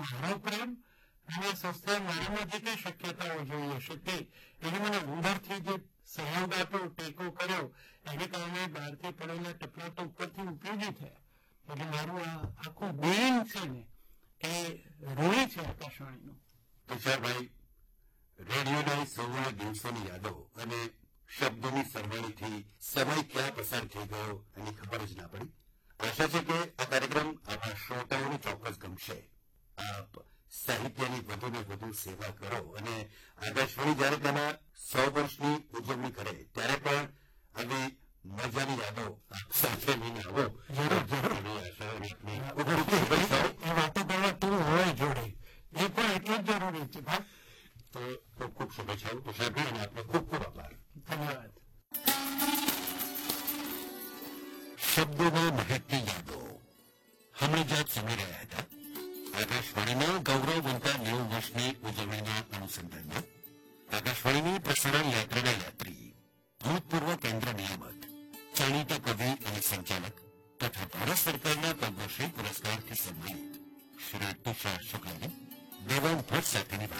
મારો પ્રેમ અને સંસ્થા મારામાં જે કઈ શક્યતાઓ જોઈ હશે તે એને મને અંદરથી જે સહયોગ આપ્યો, ટેકો કર્યો, એને કારણે બહારથી પડેલા ટપલા તો ઉપરથી ઉપયોગી થયા. એટલે મારું આ આખું બેન છે ને એ ઋણી છે આકાશવાણીનું. તુષારભાઈ, રેડિયોના સોળના દિવસોની યાદો અને શબ્દોની સરવાણીથી સમય ક્યાં પસાર થઈ ગયો એની ખબર જ ના પડી. આશા છે કે આ કાર્યક્રમ આપણા શ્રોતાઓને ચોક્કસ ગમશે. આપ સાહિત્યની વધુ ને વધુ સેવા કરો અને આકાશવાણી જયારે તેના 100 વર્ષની ઉજવણી કરે ત્યારે પણ આવી મજાની યાદો આપ સાથે લઈને આવો. એ વાતો કરવા તું હોય જોડે, એ પણ એટલું જ જરૂરી છે. તો ખૂબ ખૂબ શુભેચ્છાઓ તુષારભાઈ, અને આપનો ખૂબ ખૂબ આભાર. ધન્યવાદ. શબ્દોમાં મહેકતી યાદો હમણાં જ સમય રહ્યા હતા. આકાશવાણીના ગૌરવવંતા 90 વર્ષની ઉજવણીના અનુસંધાનમાં આકાશવાણીની પ્રસારણ યાત્રાના યાત્રી, ભૂતપૂર્વ કેન્દ્ર નિયામક, જાણીતા કવિ અને સંચાલક તથા ભારત સરકારના પદ્મશ્રી પુરસ્કારથી સન્માનિત શ્રી તુષાર શુક્લાજી દેવાંગ ભટ્ટ સાથેની